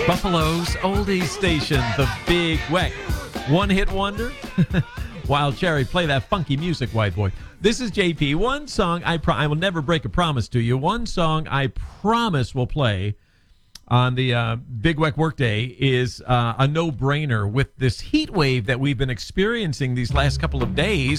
Buffalo's oldies station, the Big Weck. One-hit wonder? Wild Cherry, play that funky music, white boy. This is JP. One song I will never break a promise to you. One song I promise will play on the Big Weck Workday is a no-brainer with this heat wave that we've been experiencing these last couple of days.